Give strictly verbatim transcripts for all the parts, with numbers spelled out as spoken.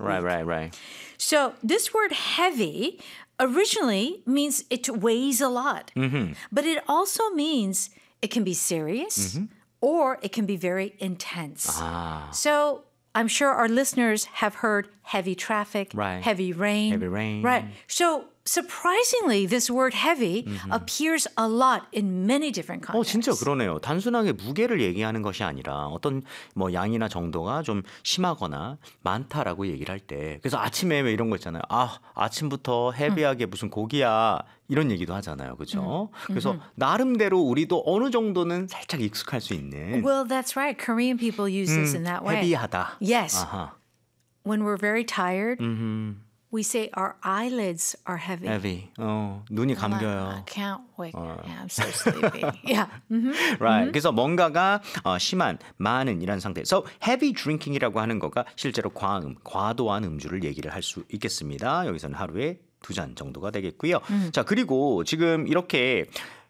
Right, week. right, right. So this word heavy originally means it weighs a lot, Mm-hmm. but it also means it can be serious or it can be very intense. Ah, So I'm sure our listeners have heard heavy traffic, Right. heavy rain. Heavy rain. Right. So surprisingly, this word heavy appears a lot in many different 어, contexts. 진짜 그러네요. 단순하게 무게를 얘기하는 것이 아니라 어떤 뭐 양이나 정도가 좀 심하거나 많다라고 얘기를 할 때 그래서 아침에 왜 이런 거 있잖아요. 아, 아침부터 헤비하게 무슨 고기야 이런 얘기도 하잖아요. 그죠? 그래서 나름대로 우리도 어느 정도는 살짝 익숙할 수 있는 Well, that's right. Korean people use this in that way. 헤비하다. Yes. 아하. When we're very tired, 음, we say our eyelids are heavy. heavy. 어, 눈이 I'm like, I 감겨요. can't wake. Yeah, I'm so sleepy. yeah. Right. 그래서 뭔가가 어, 심한, 많은 이란 상태. So heavy drinking이라고 하는 거가 실제로 과음, 과도한 음주를 얘기를 할 수 있겠습니다. 여기서는 하루에 두 잔 정도가 되겠고요. 자, 그리고 지금 이렇게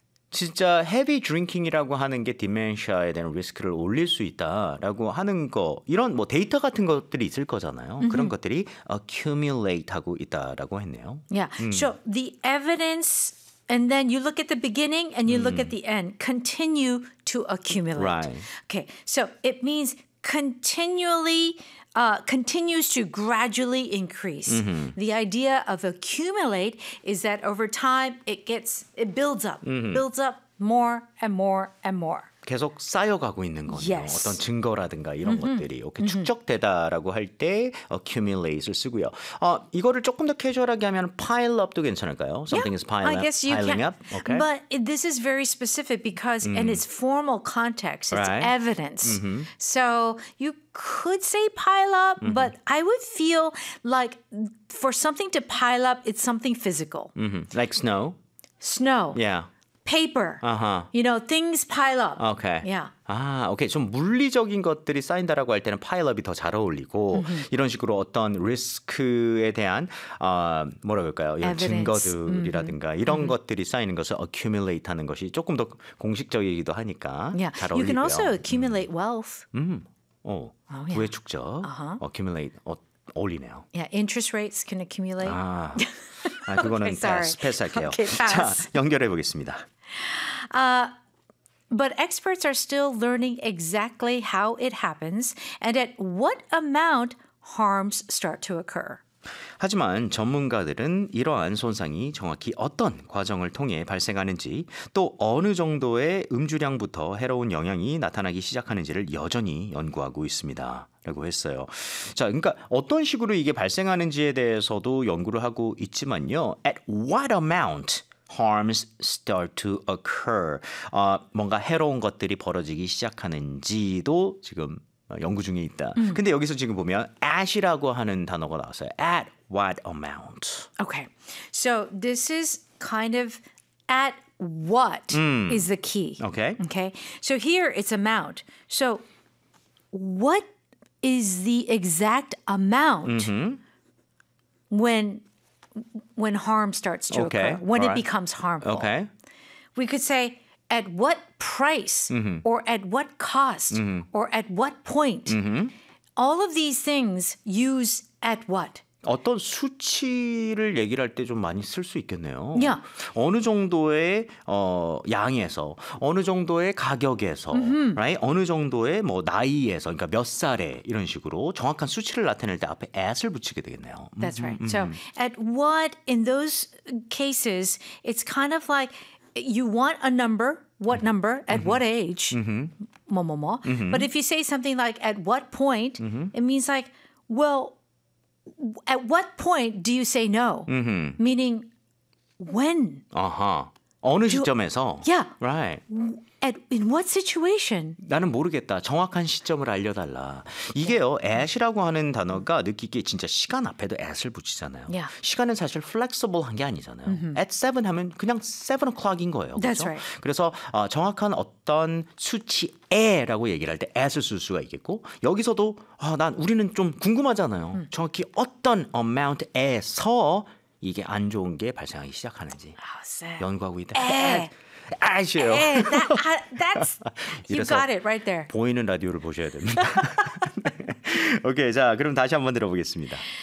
진짜 heavy drinking이라고 하는 게 디멘샤에 대한 리스크를 올릴 수 있다라고 하는 거 이런 뭐 데이터 같은 것들이 있을 거잖아요. 그런 것들이 accumulate 하고 있다라고 했네요. Yeah. So the evidence, and then you look at the beginning and you look at the end, continue to accumulate. Right. Okay. So it means continually, uh, continues to gradually increase. The idea of accumulate is that over time it gets, it builds up, builds up more and more and more. 계속 쌓여가고 있는 거네요. Yes. 어떤 증거라든가 이런 것들이 이렇게 축적되다라고 할 때 accumulate을 쓰고요. 어, 이거를 조금 더 캐주얼하게 하면 pile up도 괜찮을까요? Something is piling I guess you up, piling can. up. Okay. But it, this is very specific because in its formal context, it's Right. evidence. So you could say pile up, but I would feel like for something to pile up, it's something physical. Mhm. Like snow. Snow, Yeah. paper, 아하. you know, things pile up. Okay. Yeah. 아, 오케이. 좀 물리적인 것들이 쌓인다라고 할 때는 파일업이 더 잘 어울리고 이런 식으로 어떤 리스크에 대한 어, 뭐라 그럴까요? 이런 Evidence. 증거들이라든가 이런 것들이 쌓이는 것을 accumulate 하는 것이 조금 더 공식적이기도 하니까 Yeah. 잘 You 어울리고요. can also accumulate wealth. 음. 어. Oh, yeah. 부의 축적. Uh-huh. accumulate 어, 어울리네요. Yeah, interest rates can accumulate. 아. 아, 그거는 Okay, sorry. 패스, 패스할게요. Okay, pass. 자, 연결해 보겠습니다. But experts are still learning exactly how it happens and at what amount harms start to occur. 하지만 전문가들은 이러한 손상이 정확히 어떤 과정을 통해 발생하는지 또 어느 정도의 음주량부터 해로운 영향이 나타나기 시작하는지를 여전히 연구하고 있습니다. 라고 했어요. 자, 그러니까 어떤 식으로 이게 발생하는지에 대해서도 연구를 하고 있지만요. At what amount harms start to occur? 어, 뭔가 해로운 것들이 벌어지기 시작하는지도 지금 연구 중에 있다. 근데 여기서 지금 보면 at이라고 하는 단어가 나왔어요. At what amount? Okay. So this is kind of at what is the key. Okay. Okay. So here it's amount. So what is the exact amount when when harm starts to Okay. occur, when All it right. becomes harmful? Okay. We could say at what price or at what cost or at what point. All of these things use at what. 어떤 수치를 얘기를 할 때 좀 많이 쓸 수 있겠네요. Yeah. 어느 정도의 어, 양에서, 어느 정도의 가격에서, right? 어느 정도의 뭐 나이에서, 그러니까 몇 살에 이런 식으로 정확한 수치를 나타낼 때 앞에 at을 붙이게 되겠네요. That's right. So at what, in those cases, it's kind of like you want a number, what number, at what age, 뭐, 뭐, 뭐. But if you say something like at what point, it means like, well, at what point do you say no? Meaning, when? 아하. 어느 시점에서? Yeah. Right. At, in what situation? 나는 모르겠다. 정확한 시점을 알려달라. 이게요. at이라고 하는 단어가 느끼기에 진짜 시간 앞에도 at을 붙이잖아요. Yeah. 시간은 사실 flexible한 게 아니잖아요. at seven 하면 그냥 seven o'clock인 거예요. That's 그렇죠? right. 그래서 어, 정확한 어떤 수치에라고 얘기를 할 때 at을 쓸 수가 있겠고 여기서도 아, 난 우리는 좀 궁금하잖아요. 음. 정확히 어떤 amount에서 이게 안 좋은 게 발생하기 시작하는지 Oh, sad. 연구하고 있다. 에. at이에요. Eh, that, I, that's, you 이래서 got it right there. 보이는 라디오를 보셔야 됩니다. 오케이, 자 그럼 다시 한번 들어보겠습니다.